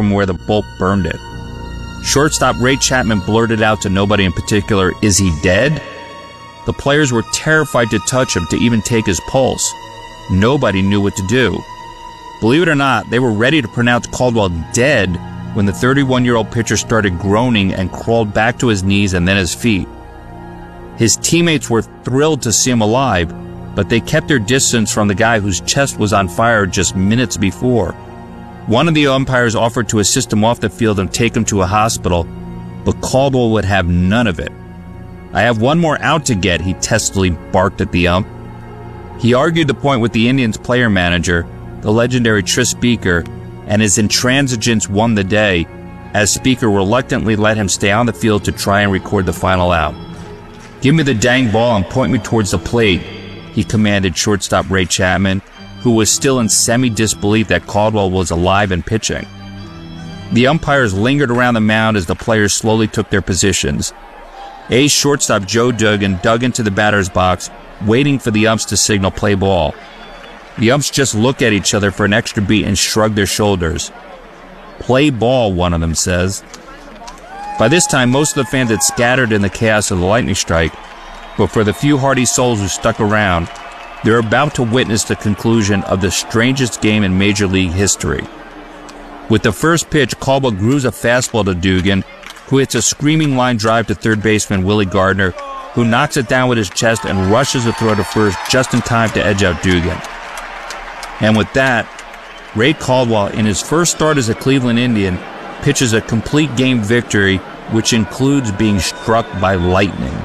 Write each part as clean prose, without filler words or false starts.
from where the bolt burned it. Shortstop Ray Chapman blurted out to nobody in particular, "Is he dead?" The players were terrified to touch him, to even take his pulse. Nobody knew what to do. Believe it or not, they were ready to pronounce Caldwell dead when the 31-year-old pitcher started groaning and crawled back to his knees and then his feet. His teammates were thrilled to see him alive, but they kept their distance from the guy whose chest was on fire just minutes before. One of the umpires offered to assist him off the field and take him to a hospital, but Caldwell would have none of it. "I have one more out to get," he testily barked at the ump. He argued the point with the Indians' player manager, the legendary Tris Speaker, and his intransigence won the day, as Speaker reluctantly let him stay on the field to try and record the final out. "Give me the dang ball and point me towards the plate," he commanded shortstop Ray Chapman, who was still in semi-disbelief that Caldwell was alive and pitching. The umpires lingered around the mound as the players slowly took their positions. A's shortstop Joe Duggan dug into the batter's box, waiting for the umps to signal play ball. The umps just looked at each other for an extra beat and shrugged their shoulders. "Play ball," one of them says. By this time, most of the fans had scattered in the chaos of the lightning strike, but for the few hardy souls who stuck around, they were about to witness the conclusion of the strangest game in Major League history. With the first pitch, Caldwell grooves a fastball to Dugan, who hits a screaming line drive to third baseman Willie Gardner, who knocks it down with his chest and rushes to throw to first just in time to edge out Dugan. And with that, Ray Caldwell, in his first start as a Cleveland Indian, pitches a complete game victory, which includes being struck by lightning.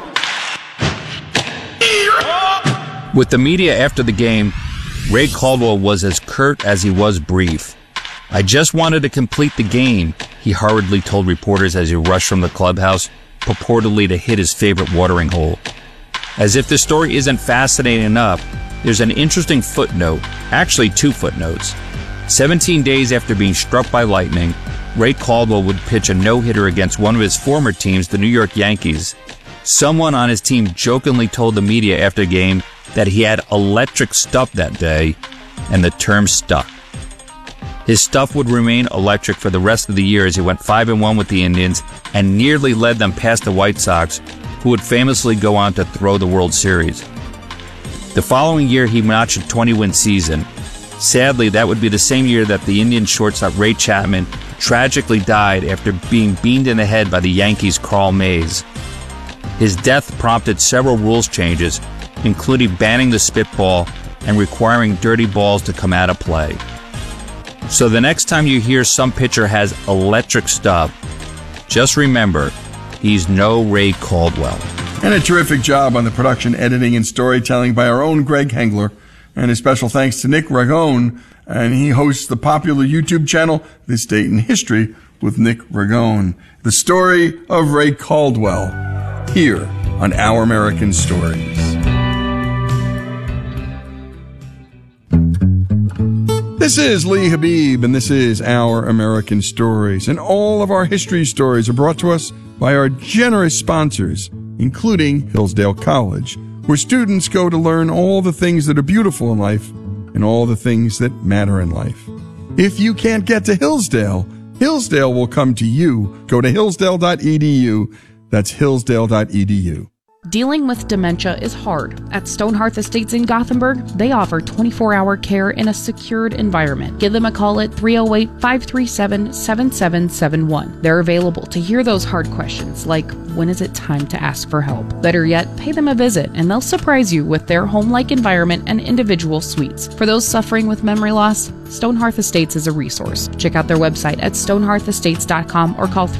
With the media after the game, Ray Caldwell was as curt as he was brief. "I just wanted to complete the game," he hurriedly told reporters as he rushed from the clubhouse, purportedly to hit his favorite watering hole. As if this story isn't fascinating enough, there's an interesting footnote, actually 2 footnotes. 17 days after being struck by lightning, Ray Caldwell would pitch a no-hitter against one of his former teams, the New York Yankees. Someone on his team jokingly told the media after the game that he had electric stuff that day, and the term stuck. His stuff would remain electric for the rest of the year as he went 5-1 with the Indians and nearly led them past the White Sox, who would famously go on to throw the World Series. The following year, he notched a 20-win season. Sadly, that would be the same year that the Indian shortstop Ray Chapman tragically died after being beamed in the head by the Yankees' Carl Mays. His death prompted several rules changes, including banning the spitball and requiring dirty balls to come out of play. So the next time you hear some pitcher has electric stuff, just remember, he's no Ray Caldwell. And a terrific job on the production, editing, and storytelling by our own Greg Hengler. And a special thanks to Nick Ragone, and he hosts the popular YouTube channel, This Date in History with Nick Ragone. The story of Ray Caldwell, here on Our American Stories. This is Lee Habib, and this is Our American Stories. And all of our history stories are brought to us by our generous sponsors, including Hillsdale College, where students go to learn all the things that are beautiful in life and all the things that matter in life. If you can't get to Hillsdale, Hillsdale will come to you. Go to hillsdale.edu. That's hillsdale.edu. Dealing with dementia is hard. At Stonehearth Estates in Gothenburg, they offer 24-hour care in a secured environment. Give them a call at 308-537-7771. They're available to hear those hard questions like, when is it time to ask for help? Better yet, pay them a visit and they'll surprise you with their home-like environment and individual suites. For those suffering with memory loss, Stonehearth Estates is a resource. Check out their website at stonehearthestates.com or call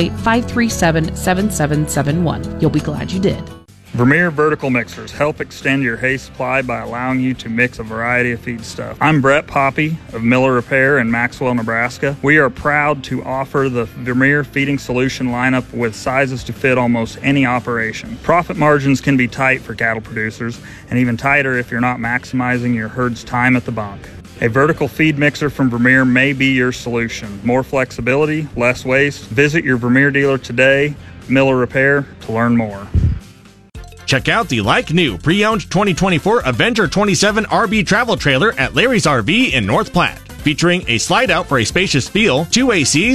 308-537-7771. You'll be glad you did. Vermeer Vertical Mixers help extend your hay supply by allowing you to mix a variety of feedstuff. I'm Brett Poppy of Miller Repair in Maxwell, Nebraska. We are proud to offer the Vermeer feeding solution lineup with sizes to fit almost any operation. Profit margins can be tight for cattle producers, and even tighter if you're not maximizing your herd's time at the bunk. A vertical feed mixer from Vermeer may be your solution. More flexibility, less waste. Visit your Vermeer dealer today, Miller Repair, to learn more. Check out the like-new pre-owned 2024 Avenger 27 RB travel trailer at Larry's RV in North Platte. Featuring a slide-out for a spacious feel, 2 ACs,